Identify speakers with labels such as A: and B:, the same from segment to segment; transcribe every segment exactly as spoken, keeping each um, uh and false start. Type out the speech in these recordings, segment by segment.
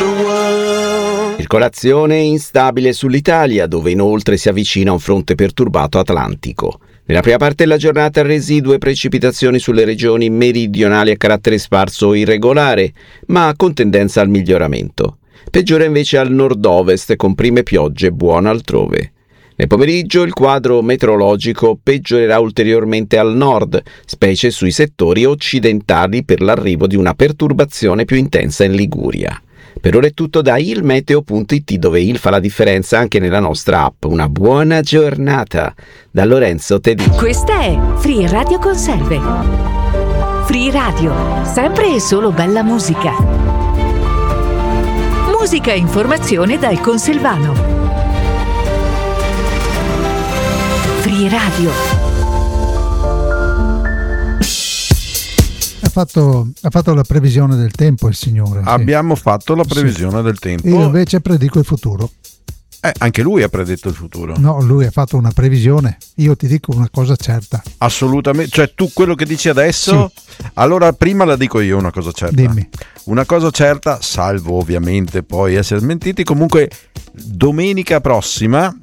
A: the world.
B: Circolazione instabile sull'Italia, dove inoltre si avvicina un fronte perturbato atlantico. Nella prima parte della giornata residue precipitazioni sulle regioni meridionali a carattere sparso o irregolare, ma con tendenza al miglioramento. Peggiora invece al nord-ovest, con prime piogge buone altrove. Nel pomeriggio il quadro meteorologico peggiorerà ulteriormente al nord, specie sui settori occidentali per l'arrivo di una perturbazione più intensa in Liguria. Per ora è tutto da ilmeteo punto it, dove il fa la differenza anche nella nostra app. Una buona giornata da Lorenzo Tedeschi.
C: Questa è Free Radio Conserve. Free Radio, sempre e solo bella musica. Musica e informazione dal Conselvano. Free Radio.
D: Ha fatto, ha fatto la previsione del tempo il signore.
E: Abbiamo
D: sì.
E: fatto la previsione sì. del tempo.
D: Io invece predico il futuro.
E: Eh, anche lui ha predetto il futuro.
D: No, lui ha fatto una previsione. Io ti dico una cosa certa.
E: Assolutamente. Cioè tu quello che dici adesso, sì. Allora prima la dico io una cosa certa.
D: Dimmi.
E: Una cosa certa, salvo ovviamente poi essere smentiti, comunque domenica prossima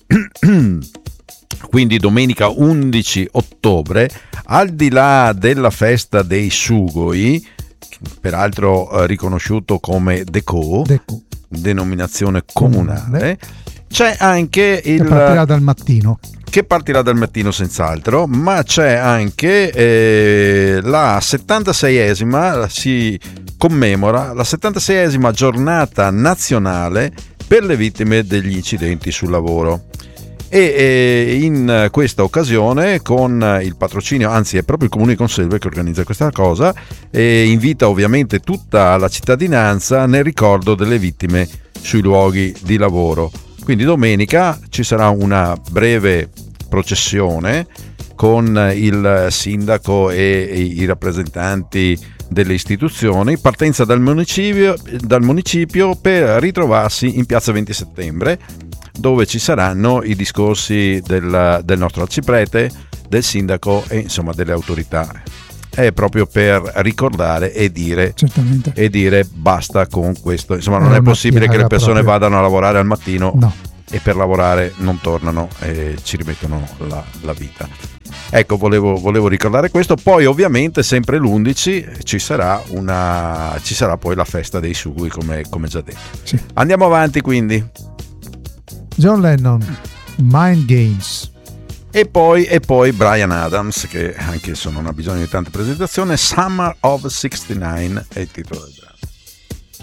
E: quindi domenica undici ottobre, al di là della festa dei Sugoi, peraltro eh, riconosciuto come Deco,
D: Deco,
E: denominazione comunale, c'è anche il...
D: Che partirà dal mattino.
E: Che partirà dal mattino senz'altro, ma c'è anche eh, la settantaseiesima, si commemora la settantaseiesima giornata nazionale per le vittime degli incidenti sul lavoro. E in questa occasione, con il patrocinio, anzi è proprio il Comune di Conselve che organizza questa cosa, e invita ovviamente tutta la cittadinanza nel ricordo delle vittime sui luoghi di lavoro. Quindi domenica ci sarà una breve processione con il sindaco e i rappresentanti delle istituzioni, partenza dal municipio, dal municipio per ritrovarsi in piazza venti settembre, dove ci saranno i discorsi del, del nostro arciprete, del sindaco e insomma delle autorità. È proprio per ricordare e dire
D: Certamente.
E: e dire basta con questo. Insomma, non è, è possibile che le persone proprio vadano a lavorare al mattino
D: no.
E: e per lavorare non tornano e ci rimettono la, la vita. Ecco, volevo, volevo ricordare questo. Poi ovviamente sempre l'undici ci sarà una ci sarà poi la festa dei Sugoi, come, come già detto.
D: Sì.
E: Andiamo avanti quindi.
D: John Lennon, Mind Games.
E: E poi, e poi Bryan Adams, che anche se non ha bisogno di tanta presentazione, Summer of sessantanove è il titolo del